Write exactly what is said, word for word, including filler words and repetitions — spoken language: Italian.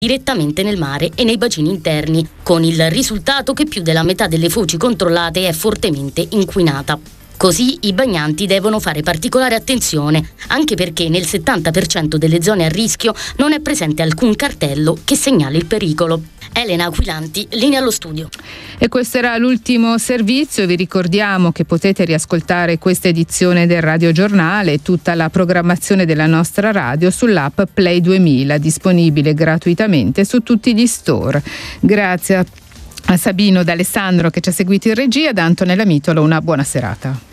direttamente nel mare e nei bacini interni, con il risultato che più della metà delle foci controllate è fortemente inquinata. Così i bagnanti devono fare particolare attenzione, anche perché nel settanta per cento delle zone a rischio non è presente alcun cartello che segnali il pericolo. Elena Aquilanti, linea allo studio. E questo era l'ultimo servizio. Vi ricordiamo che potete riascoltare questa edizione del Radio Giornale e tutta la programmazione della nostra radio sull'app Play duemila, disponibile gratuitamente su tutti gli store. Grazie a Sabino D'Alessandro che ci ha seguito in regia, da Antonella Mitolo una buona serata.